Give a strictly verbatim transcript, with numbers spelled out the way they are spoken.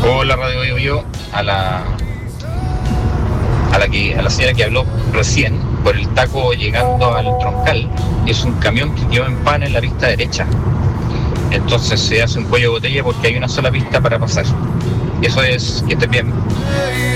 Hola Radio Bio Bio, a la a la que a la señora que habló recién por el taco llegando al troncal. Es un camión que quedó en pan en la pista derecha, entonces se hace un cuello de botella porque hay una sola pista para pasar. Eso es, que estés bien.